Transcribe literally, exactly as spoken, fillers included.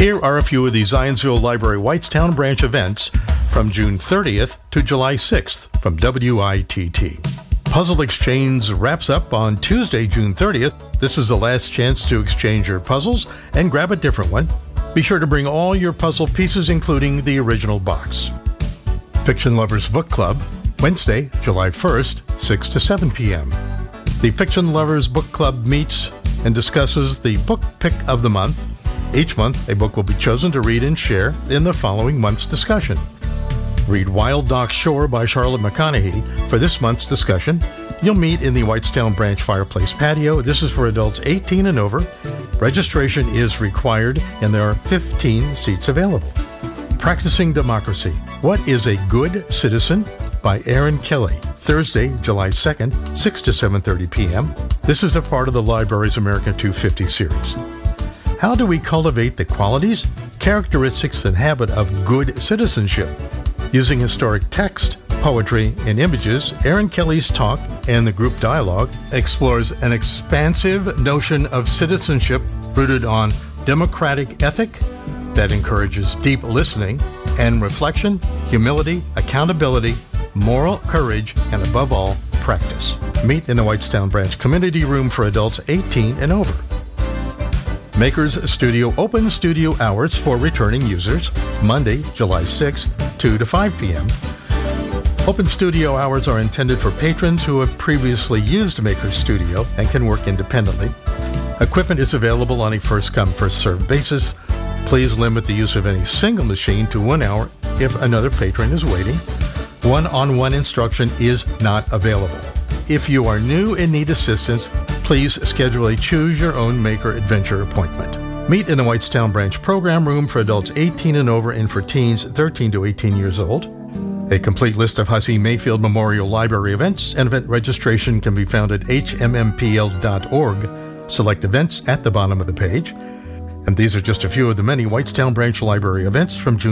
Here are a few of the Zionsville Library Whitestown branch events from June thirtieth to July sixth from W I T T. Puzzle Exchange wraps up on Tuesday, June thirtieth. This is the last chance to exchange your puzzles and grab a different one. Be sure to bring all your puzzle pieces, including the original box. Fiction Lovers Book Club, Wednesday, July first, six to seven p.m. The Fiction Lovers Book Club meets and discusses the book pick of the month. Each month, a book will be chosen to read and share in the following month's discussion. Read Wild Dock Shore by Charlotte McConaughey for this month's discussion. You'll meet in the Whitestown Branch Fireplace Patio. This is for adults eighteen and over. Registration is required, and there are fifteen seats available. Practicing Democracy. What is a Good Citizen? By Aaron Kelly. Thursday, July second, six to seven thirty p.m. This is a part of the library's America two fifty series. How do we cultivate the qualities, characteristics, and habit of good citizenship? Using historic text, poetry, and images, Aaron Kelly's talk and the group dialogue explores an expansive notion of citizenship rooted on democratic ethic that encourages deep listening and reflection, humility, accountability, moral courage, and above all, practice. Meet in the Whitestown Branch Community Room for adults eighteen and over. Makers Studio open studio hours for returning users, Monday, July sixth, two to five p.m. Open studio hours are intended for patrons who have previously used Makers Studio and can work independently. Equipment is available on a first-come, first-served basis. Please limit the use of any single machine to one hour if another patron is waiting. One-on-one instruction is not available. If you are new and need assistance, please schedule a choose-your-own Maker Adventure appointment. Meet in the Whitestown Branch Program Room for adults eighteen and over and for teens thirteen to eighteen years old. A complete list of Hussey Mayfield Memorial Library events and event registration can be found at h m m p l dot org. Select events at the bottom of the page. And these are just a few of the many Whitestown Branch Library events from June